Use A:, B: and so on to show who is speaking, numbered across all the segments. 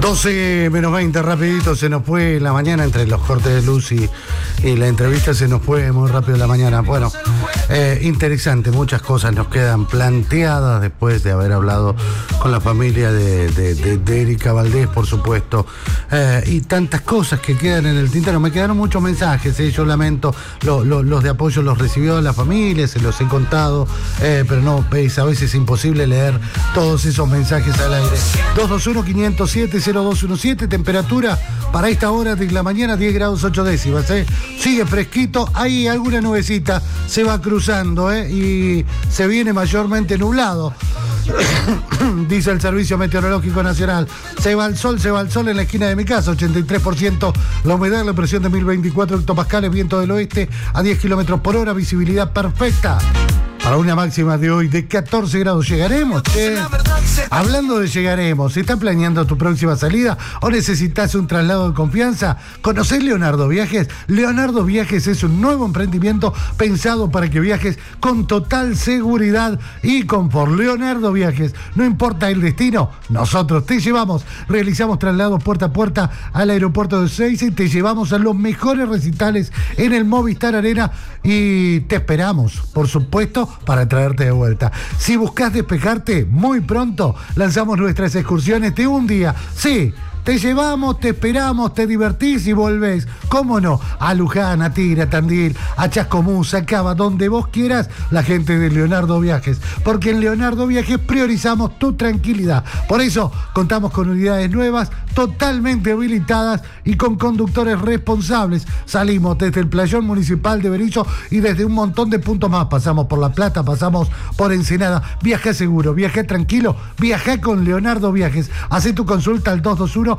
A: 12 menos 20, rapidito, se nos fue la mañana entre los cortes de luz y la entrevista, se nos fue muy rápido la mañana. Bueno, interesante, muchas cosas nos quedan planteadas después de haber hablado con la familia de Erika Valdés, por supuesto, y tantas cosas que quedan en el tintero. Me quedaron muchos mensajes, yo lamento, los de apoyo los recibió la familia, se los he contado, pero no, a veces es imposible leer todos esos mensajes al aire. 221-507-0217, temperatura para esta hora de la mañana 10 grados 8 décimas, sigue fresquito, hay alguna nubecita, se va cruzando, y se viene mayormente nublado. Dice el Servicio Meteorológico Nacional, se va el sol en la esquina de mi casa, 83% la humedad, la presión de 1024 hectopascales, viento del oeste a 10 kilómetros por hora, visibilidad perfecta. Para una máxima de hoy de 14 grados. ¿Llegaremos, che? Hablando de llegaremos, ¿estás planeando tu próxima salida o necesitas un traslado de confianza? ¿Conocés Leonardo Viajes? Leonardo Viajes es un nuevo emprendimiento pensado para que viajes con total seguridad y confort. Leonardo Viajes, no importa el destino, nosotros te llevamos. Realizamos traslados puerta a puerta al aeropuerto de Ezeiza y te llevamos a los mejores recitales en el Movistar Arena y te esperamos, por supuesto, para traerte de vuelta. Si buscas despejarte, muy pronto lanzamos nuestras excursiones de un día. Sí, te llevamos, te esperamos, te divertís y volvés. ¿Cómo no? A Luján, a Tigre, a Tandil, a Chascomús, a Cava, donde vos quieras, la gente de Leonardo Viajes. Porque en Leonardo Viajes priorizamos tu tranquilidad. Por eso contamos con unidades nuevas, totalmente habilitadas y con conductores responsables. Salimos desde el Playón Municipal de Berizo y desde un montón de puntos más. Pasamos por La Plata, pasamos por Ensenada. Viajá seguro, viajá tranquilo, viajá con Leonardo Viajes. Hacé tu consulta al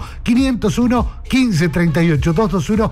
A: 221-501-1538.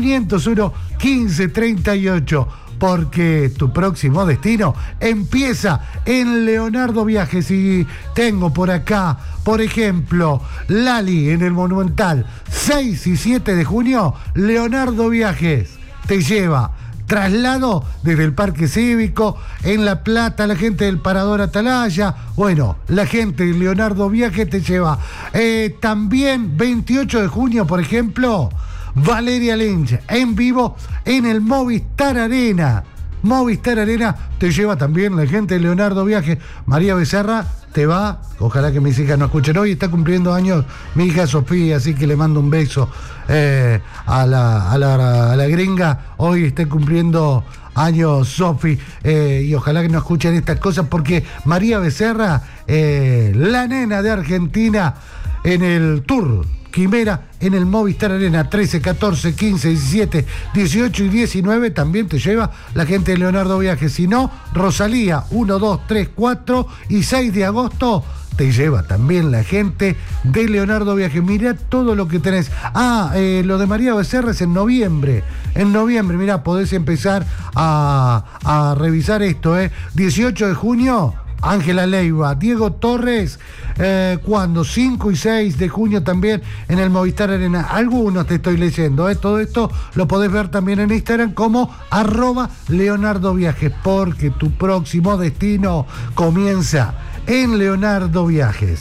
A: 221-501-1538. Porque tu próximo destino empieza en Leonardo Viajes. Y tengo por acá, por ejemplo, Lali en el Monumental, 6 y 7 de junio, Leonardo Viajes te lleva. Traslado desde el Parque Cívico, en La Plata, la gente del Parador Atalaya. Bueno, la gente de Leonardo Viajes te lleva. También 28 de junio, por ejemplo, Valeria Lynch en vivo en el Movistar Arena. Movistar Arena te lleva también la gente de Leonardo Viajes. María Becerra te va, ojalá que mis hijas no escuchen hoy, está cumpliendo años mi hija Sofía, así que le mando un beso a la gringa, hoy está cumpliendo años Sofi, y ojalá que no escuchen estas cosas porque María Becerra, la nena de Argentina en el Tour Quimera en el Movistar Arena, 13, 14, 15, 17, 18 y 19 también te lleva la gente de Leonardo Viajes. Si no, Rosalía, 1, 2, 3, 4 y 6 de agosto te lleva también la gente de Leonardo Viajes. Mirá todo lo que tenés. Lo de María Becerra es en noviembre. En noviembre, mirá, podés empezar a revisar esto, 18 de junio... Ángela Leiva, Diego Torres, cuando 5 y 6 de junio también en el Movistar Arena. Algunos te estoy leyendo, todo esto lo podés ver también en Instagram como @Leonardo Viajes, porque tu próximo destino comienza en Leonardo Viajes.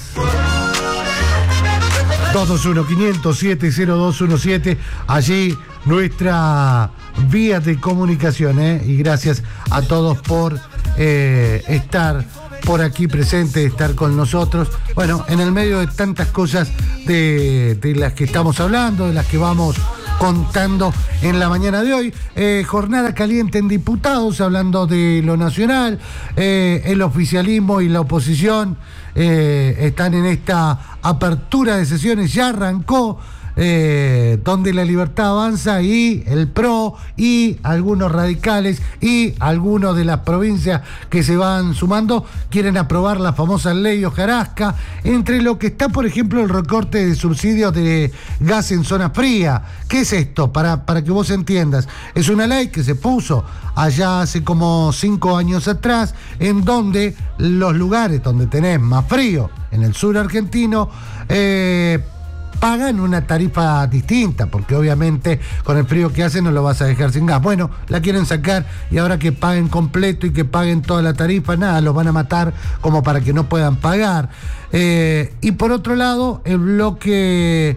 A: 221-507-0217, allí nuestra vía de comunicación, y gracias a todos por estar por aquí presente, estar con nosotros. Bueno, en el medio de tantas cosas de las que estamos hablando, de las que vamos contando en la mañana de hoy, jornada caliente en diputados, hablando de lo nacional, el oficialismo y la oposición están en esta apertura de sesiones, ya arrancó, donde La Libertad Avanza y el PRO y algunos radicales y algunos de las provincias que se van sumando quieren aprobar la famosa ley hojarasca, entre lo que está, por ejemplo, el recorte de subsidios de gas en zona fría. ¿Qué es esto? Para que vos entiendas, es una ley que se puso allá hace como 5 años atrás, en donde los lugares donde tenés más frío, en el sur argentino, pagan una tarifa distinta, porque obviamente con el frío que hace no lo vas a dejar sin gas. Bueno, la quieren sacar y ahora que paguen completo y que paguen toda la tarifa, nada, los van a matar como para que no puedan pagar. Y por otro lado, el bloque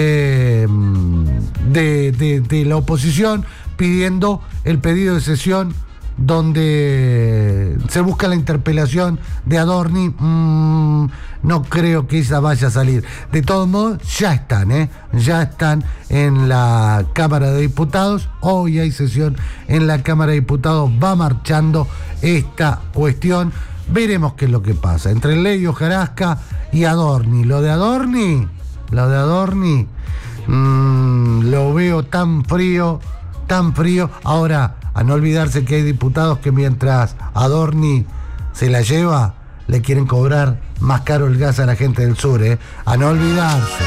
A: de la oposición pidiendo el pedido de sesión donde se busca la interpelación de Adorni. No creo que esa vaya a salir. De todos modos, ya están en la Cámara de Diputados. Hoy hay sesión en la Cámara de Diputados, va marchando esta cuestión. Veremos qué es lo que pasa entre Ley Hojarasca y Adorni. Lo de Adorni, lo veo tan frío. Ahora, a no olvidarse que hay diputados que mientras Adorni se la lleva, le quieren cobrar más caro el gas a la gente del sur, ¿eh? A no olvidarse.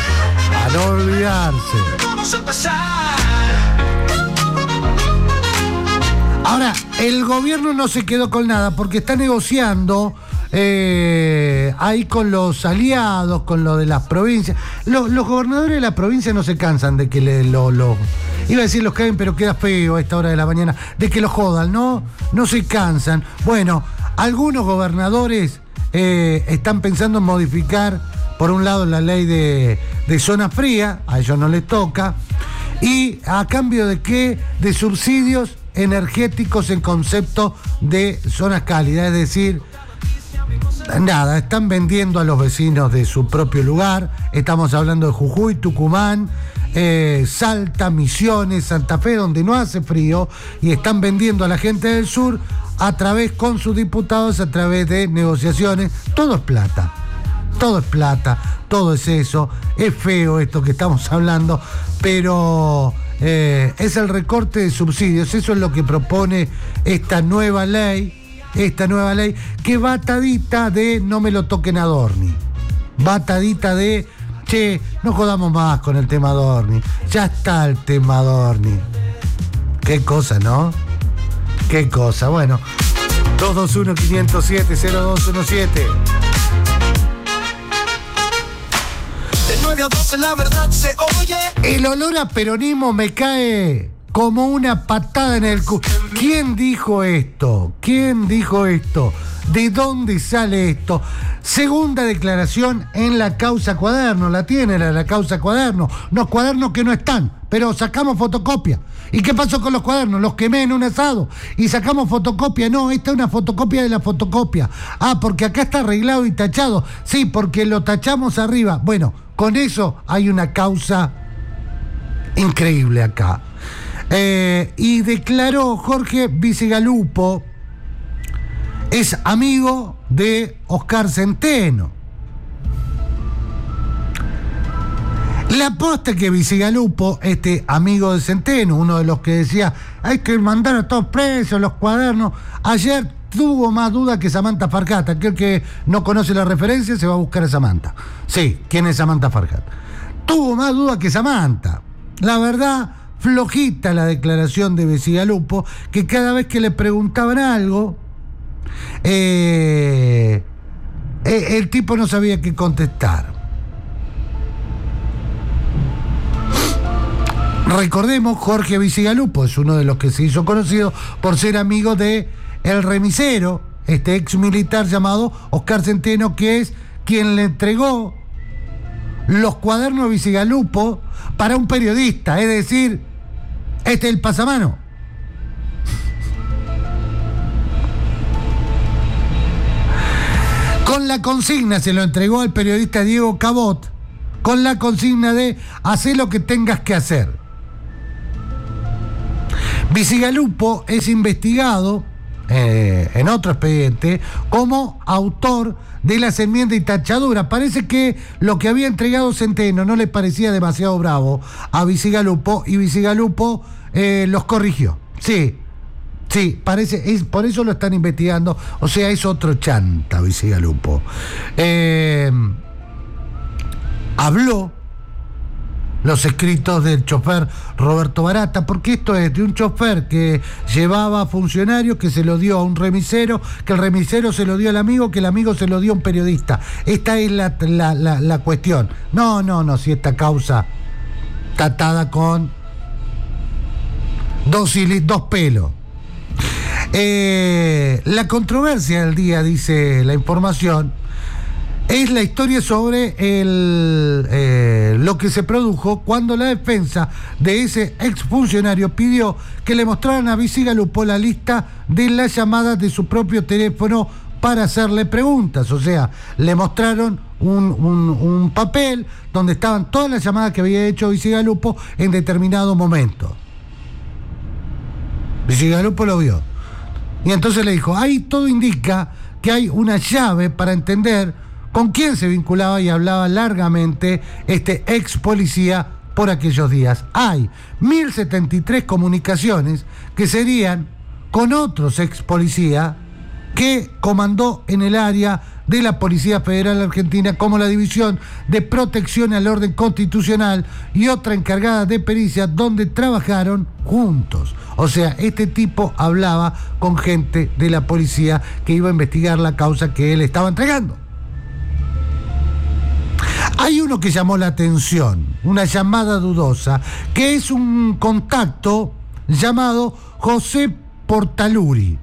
A: Ahora, el gobierno no se quedó con nada porque está negociando ahí con los aliados, con lo de las provincias. Los gobernadores de la provincia no se cansan de que iba a decir los caen, pero queda feo a esta hora de la mañana, de que los jodan, ¿no? No se cansan. Bueno, algunos gobernadores están pensando en modificar, por un lado, la ley de zona fría, a ellos no les toca, y a cambio de qué, de subsidios energéticos en concepto de zonas cálidas, es decir, nada, están vendiendo a los vecinos de su propio lugar. Estamos hablando de Jujuy, Tucumán, Salta, Misiones, Santa Fe, donde no hace frío, y están vendiendo a la gente del sur con sus diputados, a través de negociaciones. Todo es plata, todo es eso. Es feo esto que estamos hablando, pero es el recorte de subsidios. Eso es lo que propone esta nueva ley, que va atadita de no me lo toquen a Adorni, va atadita de che, no jodamos más con el tema Adorni, ya está el tema Adorni. Qué cosa, ¿no? Qué cosa. Bueno, 221-507-0217. De 9 a 12 la verdad se oye. El olor a peronismo me cae como una patada en el culo. ¿Quién dijo esto? ¿De dónde sale esto? Segunda declaración en la causa Cuaderno. La tiene la causa Cuaderno. Los cuadernos que no están, pero sacamos fotocopia. ¿Y qué pasó con los cuadernos? Los quemé en un asado y sacamos fotocopia. No, esta es una fotocopia de la fotocopia. Ah, porque acá está arreglado y tachado. Sí, porque lo tachamos arriba. Bueno, con eso hay una causa increíble acá. Y declaró Jorge Bicigalupo, es amigo de Oscar Centeno. La posta que Bicigalupo, este amigo de Centeno, uno de los que decía hay que mandar a todos presos, los cuadernos, ayer tuvo más duda que Samantha Farhat. Aquel que no conoce la referencia se va a buscar a Samantha. Sí, ¿quién es Samantha Farhat? Tuvo más duda que Samantha. La verdad, flojita la declaración de Bicigalupo, que cada vez que le preguntaban algo, el tipo no sabía qué contestar. Recordemos, Jorge Bicigalupo es uno de los que se hizo conocido por ser amigo de el remisero, este ex militar llamado Oscar Centeno, que es quien le entregó los cuadernos de Bicigalupo para un periodista, es decir, este es el pasamano. Con la consigna se lo entregó al periodista Diego Cabot, con la consigna de hacer lo que tengas que hacer. Bicigalupo es investigado en otro expediente como autor de las enmiendas y tachaduras. Parece que lo que había entregado Centeno no le parecía demasiado bravo a Bicigalupo y Bicigalupo los corrigió. Sí, parece, por eso lo están investigando. O sea, es otro chanta Bicigalupo. Habló los escritos del chofer Roberto Barata, porque esto es de un chofer que llevaba funcionarios, que se lo dio a un remisero, que el remisero se lo dio al amigo, que el amigo se lo dio a un periodista. Esta es la cuestión. No, si esta causa está atada con dos pelos. La controversia del día, dice la información, es la historia sobre lo que se produjo cuando la defensa de ese exfuncionario pidió que le mostraran a Visigalupo la lista de las llamadas de su propio teléfono para hacerle preguntas. O sea, le mostraron un papel donde estaban todas las llamadas que había hecho Visigalupo en determinado momento. Visigalupo lo vio. Y entonces le dijo, ahí todo indica que hay una llave para entender con quién se vinculaba y hablaba largamente este ex policía por aquellos días. Hay 1073 comunicaciones que serían con otros ex policía que comandó en el área de la Policía Federal Argentina, como la División de Protección al Orden Constitucional y otra encargada de pericia, donde trabajaron juntos. O sea, este tipo hablaba con gente de la policía que iba a investigar la causa que él estaba entregando. Hay uno que llamó la atención, una llamada dudosa, que es un contacto llamado José Portaluri.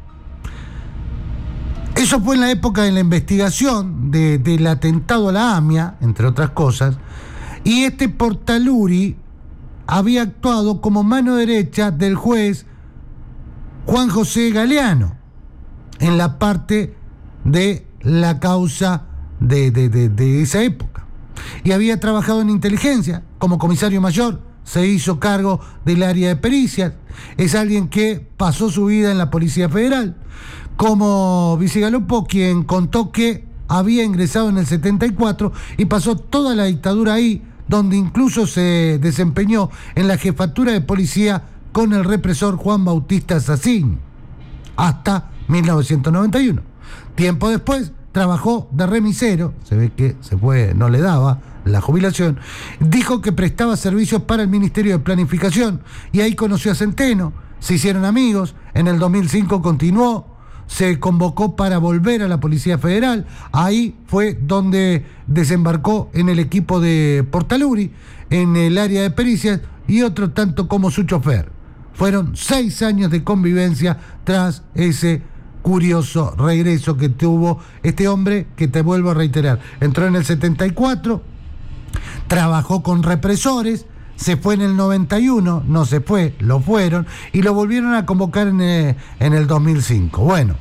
A: Eso fue en la época de la investigación del atentado a la AMIA, entre otras cosas, y este Portaluri había actuado como mano derecha del juez Juan José Galeano en la parte de la causa de esa época. Y había trabajado en inteligencia como comisario mayor, se hizo cargo del área de pericias, es alguien que pasó su vida en la Policía Federal, como Visigalupo, quien contó que había ingresado en el 74 y pasó toda la dictadura ahí, donde incluso se desempeñó en la jefatura de policía con el represor Juan Bautista Sacín, hasta 1991. Tiempo después trabajó de remisero, se ve que se fue, no le daba la jubilación, dijo que prestaba servicios para el Ministerio de Planificación y ahí conoció a Centeno, se hicieron amigos, en el 2005 continuó, se convocó para volver a la Policía Federal, ahí fue donde desembarcó en el equipo de Portaluri, en el área de pericias y otro tanto como su chofer. Fueron 6 años de convivencia tras ese curioso regreso que tuvo este hombre, que te vuelvo a reiterar, entró en el 74, trabajó con represores, se fue en el 91, no se fue, lo fueron y lo volvieron a convocar en el 2005. Bueno,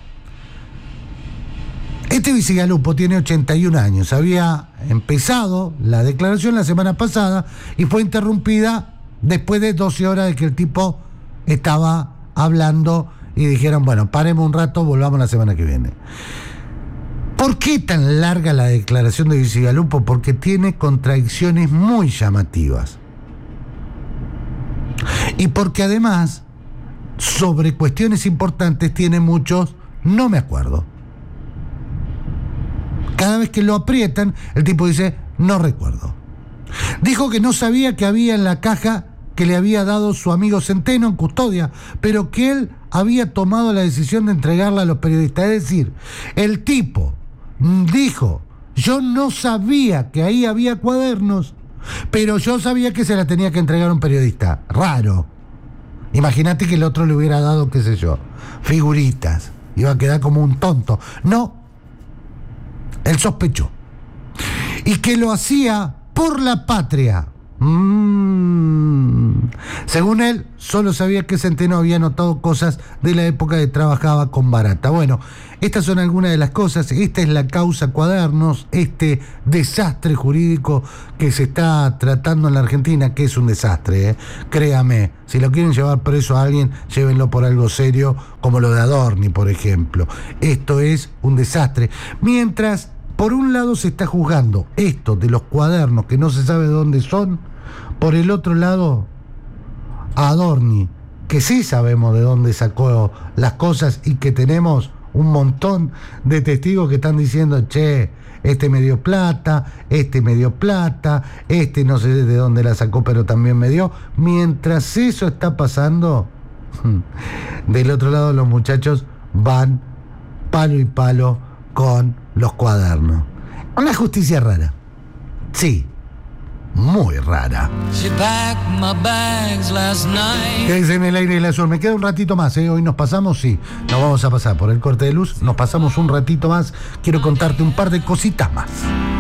A: este Visigalupo tiene 81 años, había empezado la declaración la semana pasada y fue interrumpida después de 12 horas de que el tipo estaba hablando y dijeron, bueno, paremos un rato, volvamos la semana que viene. ¿Por qué tan larga la declaración de Visigalupo? Porque tiene contradicciones muy llamativas. Y porque además, sobre cuestiones importantes, tiene muchos no me acuerdo. Cada vez que lo aprietan, el tipo dice, no recuerdo. Dijo que no sabía que había en la caja que le había dado su amigo Centeno en custodia, pero que él había tomado la decisión de entregarla a los periodistas. Es decir, el tipo dijo, yo no sabía que ahí había cuadernos, pero yo sabía que se la tenía que entregar a un periodista. Raro. Imagínate que el otro le hubiera dado, qué sé yo, figuritas. Iba a quedar como un tonto. No. Él sospechó. Y que lo hacía por la patria. Según él, solo sabía que Centeno había notado cosas de la época que trabajaba con Barata. Bueno, estas son algunas de las cosas. Esta es la causa Cuadernos, este desastre jurídico que se está tratando en la Argentina, que es un desastre, créame. Si lo quieren llevar preso a alguien, llévenlo por algo serio, como lo de Adorni, por ejemplo. Esto es un desastre. Mientras, por un lado se está juzgando esto de los cuadernos, que no se sabe de dónde son. Por el otro lado, a Adorni, que sí sabemos de dónde sacó las cosas y que tenemos un montón de testigos que están diciendo, che, este me dio plata, este no sé de dónde la sacó, pero también me dio. Mientras eso está pasando, del otro lado los muchachos van palo y palo con los cuadernos. Una justicia rara. Sí, muy rara. Quédense en el aire y la azul. Me queda un ratito más, ¿eh? Hoy nos pasamos, sí. Nos vamos a pasar por el corte de luz. Nos pasamos un ratito más. Quiero contarte un par de cositas más.